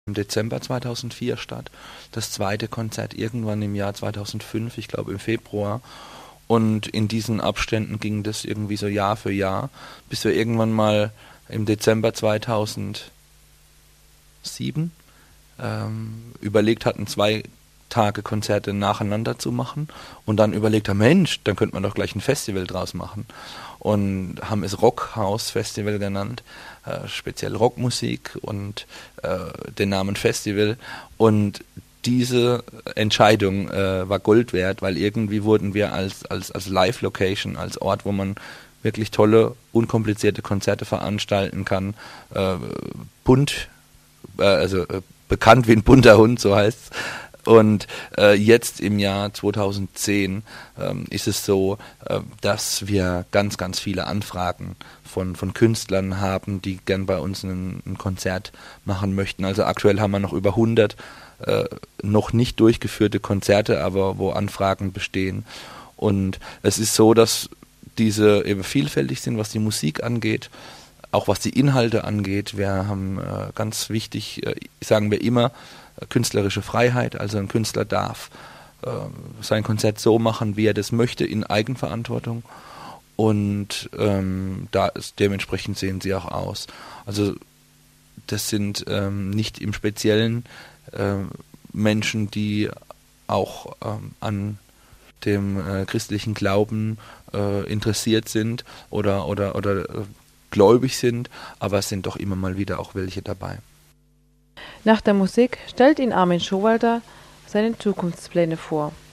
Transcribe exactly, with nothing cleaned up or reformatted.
im Dezember zweitausendvier statt. Das zweite Konzert irgendwann im Jahr zweitausendfünf, ich glaube im Februar. Und in diesen Abständen ging das irgendwie so Jahr für Jahr, bis wir irgendwann mal im Dezember zweitausendsieben ähm, überlegt hatten, zwei Tage Konzerte nacheinander zu machen und dann überlegt haben, Mensch, dann könnte man doch gleich ein Festival draus machen. Und haben es Rockhaus Festival genannt, äh, speziell Rockmusik und äh, den Namen Festival. Und diese Entscheidung äh, war Gold wert, weil irgendwie wurden wir als, als, als Live-Location, als Ort, wo man wirklich tolle, unkomplizierte Konzerte veranstalten kann, äh, bunt, äh, also äh, bekannt wie ein bunter Hund, so heißt's. Und äh, jetzt im Jahr zweitausendzehn ähm, ist es so, äh, dass wir ganz, ganz viele Anfragen von, von Künstlern haben, die gern bei uns ein, ein Konzert machen möchten. Also aktuell haben wir noch über hundert äh, noch nicht durchgeführte Konzerte, aber wo Anfragen bestehen. Und es ist so, dass diese eben vielfältig sind, was die Musik angeht, auch was die Inhalte angeht. Wir haben äh, ganz wichtig, äh, sagen wir immer, künstlerische Freiheit, also ein Künstler darf äh, sein Konzert so machen, wie er das möchte, in Eigenverantwortung, und ähm, da ist, dementsprechend sehen sie auch aus. Also das sind ähm, nicht im Speziellen äh, Menschen, die auch ähm, an dem äh, christlichen Glauben äh, interessiert sind oder, oder, oder äh, gläubig sind, aber es sind doch immer mal wieder auch welche dabei. Nach der Musik stellt Ihnen Armin Schowalter seine Zukunftspläne vor.